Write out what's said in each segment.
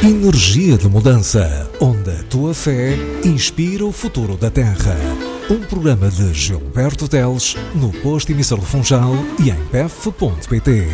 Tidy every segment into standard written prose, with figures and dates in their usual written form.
Energia de Mudança, onde a tua fé inspira o futuro da Terra. Um programa de Gilberto Teles, no posto emissor do Funchal e em pef.pt.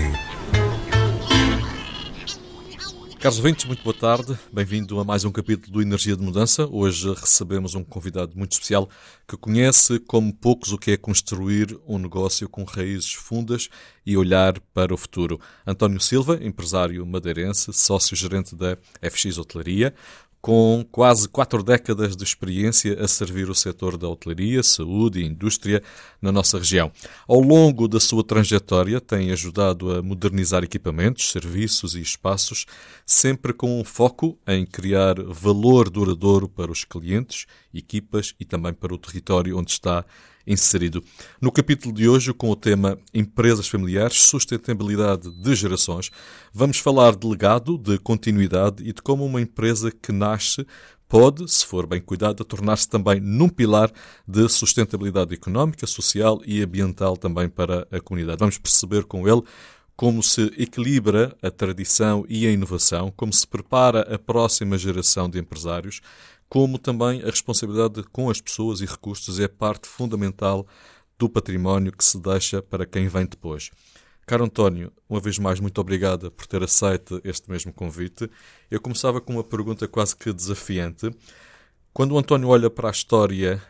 Caros ouvintes, muito boa tarde. Bem-vindo a mais um capítulo do Energia de Mudança. Hoje recebemos um convidado muito especial que conhece como poucos o que é construir um negócio com raízes fundas e olhar para o futuro. António Silva, empresário madeirense, sócio-gerente da FX Hotelaria, com quase 4 décadas de experiência a servir o setor da hotelaria, saúde e indústria na nossa região. Ao longo da sua trajetória, tem ajudado a modernizar equipamentos, serviços e espaços, sempre com um foco em criar valor duradouro para os clientes, equipas e também para o território onde está inserido. No capítulo de hoje, com o tema Empresas Familiares, Sustentabilidade de Gerações, vamos falar de legado, de continuidade e de como uma empresa que nasce pode, se for bem cuidada, tornar-se também num pilar de sustentabilidade económica, social e ambiental também para a comunidade. Vamos perceber com ele como se equilibra a tradição e a inovação, como se prepara a próxima geração de empresários, como também a responsabilidade com as pessoas e recursos é parte fundamental do património que se deixa para quem vem depois. Caro António, uma vez mais, muito obrigada por ter aceito este mesmo convite. Eu começava com uma pergunta quase que desafiante. Quando o António olha para a história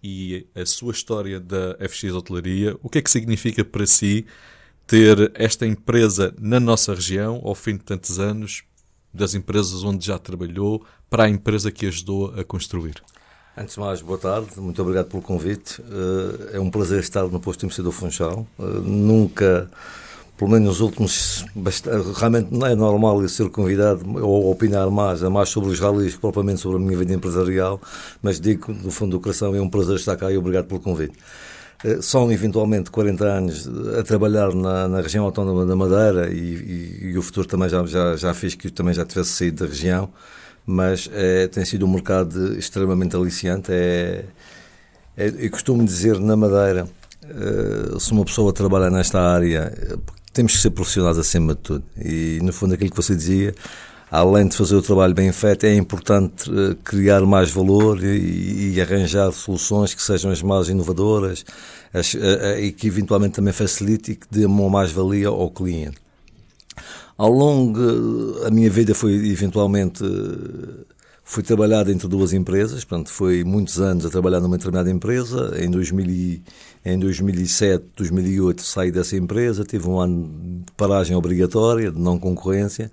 e a sua história da FX Hotelaria, o que é que significa para si ter esta empresa na nossa região, ao fim de tantos anos, das empresas onde já trabalhou, para a empresa que ajudou a construir? Antes de mais, boa tarde, muito obrigado pelo convite. É um prazer estar no posto emissor do Funchal. Nunca, pelo menos nos últimos, realmente não é normal eu ser convidado ou opinar mais sobre os ralis que propriamente sobre a minha vida empresarial, mas digo, no fundo do coração, é um prazer estar cá e obrigado pelo convite. São eventualmente 40 anos a trabalhar na região autónoma da Madeira e o futuro também já fez que eu também já tivesse saído da região, mas tem sido um mercado extremamente aliciante. Eu costumo dizer na Madeira, se uma pessoa trabalha nesta área, temos que ser profissionais acima de tudo e no fundo aquilo que você dizia, além de fazer o trabalho bem feito, é importante criar mais valor e arranjar soluções que sejam as mais inovadoras e que eventualmente também facilite e que dê uma mais-valia ao cliente. Ao longo da minha vida fui trabalhar entre duas empresas, portanto foi muitos anos a trabalhar numa determinada empresa. Em 2007, 2008 saí dessa empresa, tive um ano de paragem obrigatória, de não concorrência.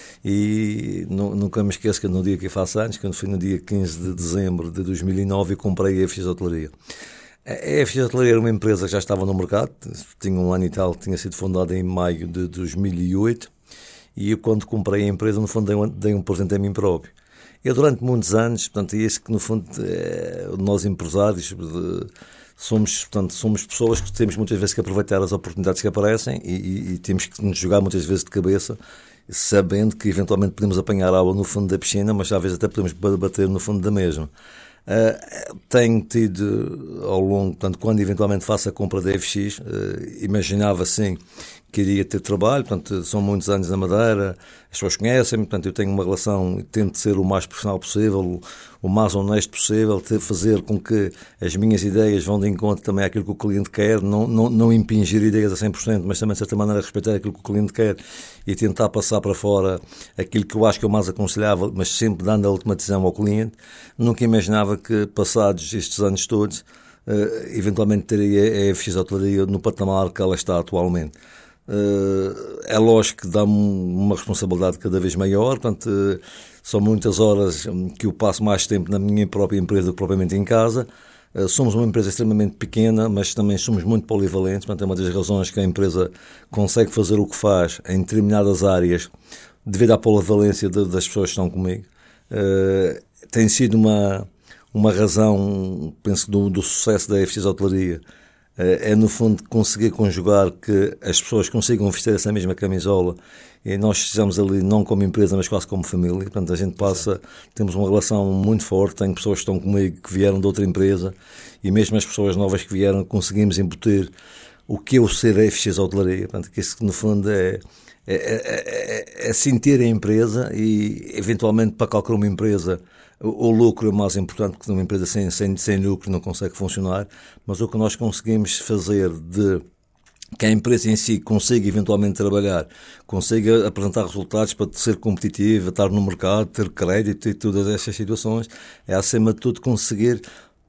E nunca me esqueço que no dia que eu faço anos, quando foi no dia 15 de dezembro de 2009, eu comprei a FX Hotelaria. A FX Hotelaria era uma empresa que já estava no mercado, tinha um ano e tal, tinha sido fundada em maio de 2008, e eu quando comprei a empresa, no fundo, dei um presente a mim próprio. Eu durante muitos anos, portanto, é isso que no fundo nós empresários somos pessoas que temos muitas vezes que aproveitar as oportunidades que aparecem e temos que nos jogar muitas vezes de cabeça, sabendo que eventualmente podemos apanhar água no fundo da piscina, mas às vezes até podemos bater no fundo da mesma. Tenho tido ao longo, portanto, quando eventualmente faço a compra da FX, imaginava assim que iria ter trabalho, portanto, são muitos anos na Madeira, as pessoas conhecem-me, portanto, eu tenho uma relação, tento ser o mais profissional possível, o mais honesto possível, fazer com que as minhas ideias vão de encontro também àquilo que o cliente quer, não impingir ideias a 100%, mas também de certa maneira respeitar aquilo que o cliente quer e tentar passar para fora aquilo que eu acho que é o mais aconselhável, mas sempre dando a última decisão ao cliente. Nunca imaginava que, passados estes anos todos, eventualmente teria a FX Hotelaria no patamar que ela está atualmente. É lógico que dá-me uma responsabilidade cada vez maior, portanto, são muitas horas que eu passo mais tempo na minha própria empresa do que propriamente em casa. Somos uma empresa extremamente pequena, mas também somos muito polivalentes, portanto, é uma das razões que a empresa consegue fazer o que faz em determinadas áreas devido à polivalência das pessoas que estão comigo. Tem sido uma razão, penso, do sucesso da FX Hotelaria. No fundo, conseguir conjugar que as pessoas consigam vestir essa mesma camisola e nós estejamos ali não como empresa, mas quase como família. Portanto, a gente temos uma relação muito forte, tenho pessoas que estão comigo que vieram de outra empresa e mesmo as pessoas novas que vieram conseguimos embutir o que é o ser FX Hotelaria. Portanto, que isso no fundo é é sentir a empresa e, eventualmente, para qualquer uma empresa, o lucro é mais importante, porque uma empresa sem lucro não consegue funcionar, mas o que nós conseguimos fazer de que a empresa em si consiga eventualmente trabalhar, consiga apresentar resultados para ser competitiva, estar no mercado, ter crédito e todas estas situações, é acima de tudo conseguir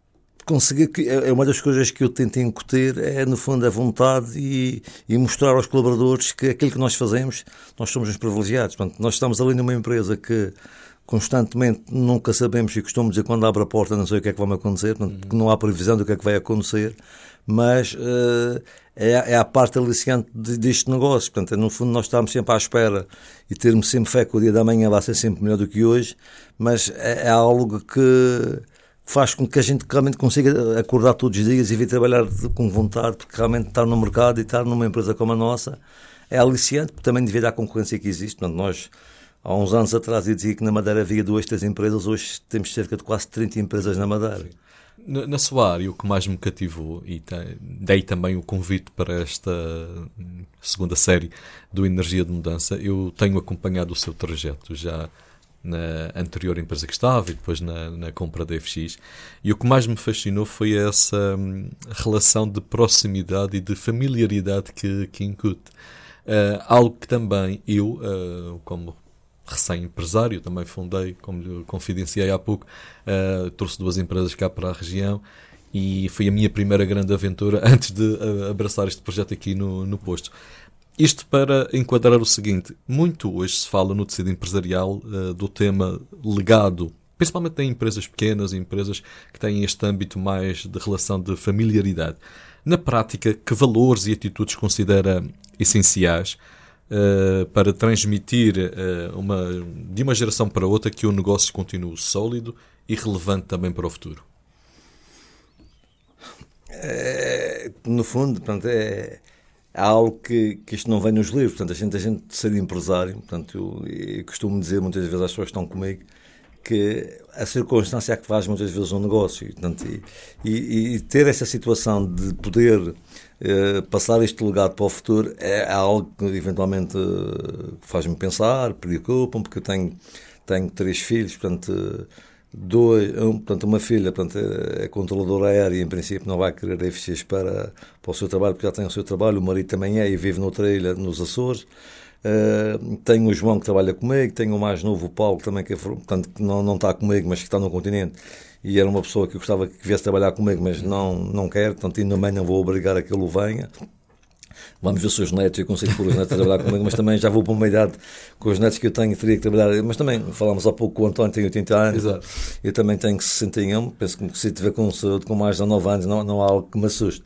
que é uma das coisas que eu tento incutir, é no fundo a vontade e mostrar aos colaboradores que aquilo que nós fazemos, nós somos uns privilegiados. Portanto, nós estamos ali numa empresa que constantemente nunca sabemos, e costumo dizer, quando abre a porta não sei o que é que vai acontecer, portanto, não há previsão do que é que vai acontecer, mas é a parte aliciante deste negócio. Portanto, no fundo, nós estamos sempre à espera e termos sempre fé que o dia da manhã vai ser sempre melhor do que hoje, mas é algo que faz com que a gente realmente consiga acordar todos os dias e vir trabalhar com vontade, porque realmente estar no mercado e estar numa empresa como a nossa é aliciante, também devido à concorrência que existe. Portanto, nós, há uns anos atrás, eu dizia que na Madeira havia 2, 3 empresas, hoje temos cerca de quase 30 empresas na Madeira. Na sua área, o que mais me cativou, e dei também o convite para esta segunda série do Energia de Mudança, eu tenho acompanhado o seu trajeto já na anterior empresa que estava e depois na compra da FX, e o que mais me fascinou foi essa relação de proximidade e de familiaridade que incute. Algo que também eu, como recém-empresário, também fundei, como lhe confidenciei há pouco, trouxe 2 empresas cá para a região e foi a minha primeira grande aventura antes de abraçar este projeto aqui no posto. Isto para enquadrar o seguinte: muito hoje se fala no tecido empresarial do tema legado, principalmente em empresas pequenas, empresas que têm este âmbito mais de relação de familiaridade. Na prática, que valores e atitudes considera essenciais para transmitir de uma geração para outra que o negócio continue sólido e relevante também para o futuro? No fundo, portanto, há algo que isto não vem nos livros. Portanto, a gente ser empresário, portanto, eu costumo dizer muitas vezes às pessoas que estão comigo que a circunstância é que faz muitas vezes um negócio. Portanto, e ter essa situação de poder passar este legado para o futuro é algo que eventualmente faz-me pensar, preocupa-me, porque eu tenho 3 filhos, portanto, uma filha, portanto, é controladora aérea, em princípio não vai querer FX para o seu trabalho, porque já tem o seu trabalho. O marido também e vive noutra ilha, nos Açores. Tenho o João que trabalha comigo, tenho o mais novo, o Paulo, também, portanto, que não está comigo, mas que está no continente, e era uma pessoa que eu gostava que viesse trabalhar comigo, mas não quer, portanto, ainda bem, não vou obrigar a que ele venha. Vamos ver se os netos, eu consigo pôr os netos a trabalhar comigo, mas também já vou para uma idade com os netos que eu tenho, teria que trabalhar. Mas também, falámos há pouco, o António tem 80 anos, exato. Eu também tenho 61, penso que se tiver com saúde, com mais de 9 anos, não há algo que me assuste.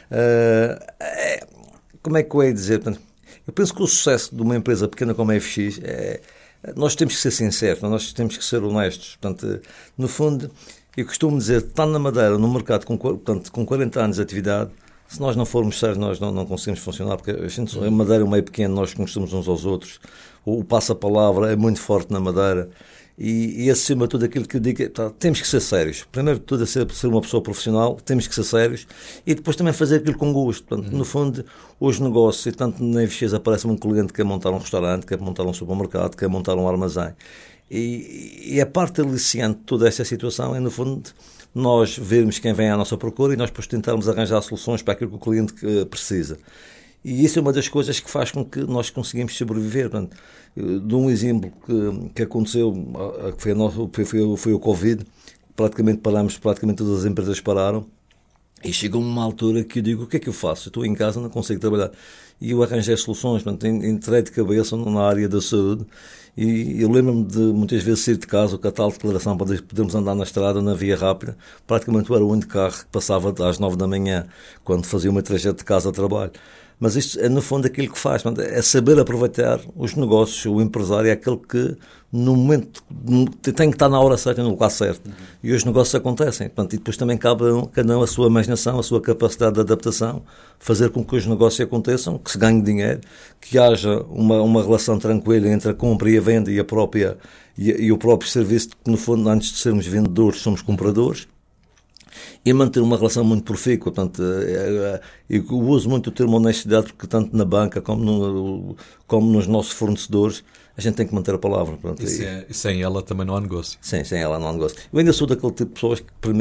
Como é que eu ia dizer? Portanto, eu penso que o sucesso de uma empresa pequena como a FX nós temos que ser sinceros, nós temos que ser honestos. Portanto, no fundo, eu costumo dizer, estar na Madeira, no mercado com 40 anos de atividade, se nós não formos sérios, nós não conseguimos funcionar, porque a Madeira é um meio pequeno, nós conhecemos uns aos outros, o passa-palavra é muito forte na Madeira, e acima de tudo aquilo que eu digo, temos que ser sérios. Primeiro de tudo, ser uma pessoa profissional, temos que ser sérios, e depois também fazer aquilo com gosto. Portanto, no fundo, os negócios, e tanto na FX aparece-me um cliente que quer montar um restaurante, quer montar um supermercado, quer montar um armazém, e a parte aliciante de toda esta situação é, no fundo, nós vermos quem vem à nossa procura e nós depois tentarmos arranjar soluções para aquilo que o cliente precisa. E isso é uma das coisas que faz com que nós conseguimos sobreviver. Portanto, de um exemplo que aconteceu, que foi o Covid, praticamente todas as empresas pararam, e chegou uma altura que eu digo, o que é que eu faço? Eu estou em casa, não consigo trabalhar. E eu arranjei soluções, portanto, entrei de cabeça na área da saúde, e eu lembro-me de muitas vezes sair de casa, com a tal declaração para podermos andar na estrada, na via rápida. Praticamente eu era o único carro que passava às 9 da manhã, quando fazia o meu trajeto de casa a trabalho. Mas isto é, no fundo, aquilo que faz, é saber aproveitar os negócios. O empresário é aquele que, no momento, tem que estar na hora certa e no lugar certo. E os negócios acontecem. Portanto, e depois também cabe a cada um a sua imaginação, a sua capacidade de adaptação, fazer com que os negócios aconteçam, que se ganhe dinheiro, que haja uma relação tranquila entre a compra e a venda e o próprio serviço, que, no fundo, antes de sermos vendedores, somos compradores. e manter uma relação muito profícua. Portanto, eu uso muito o termo honestidade, porque tanto na banca como nos nossos fornecedores, a gente tem que manter a palavra. Portanto, E sem ela também não há negócio. Sim, sem ela não há negócio. Eu ainda sou daquele tipo de pessoas que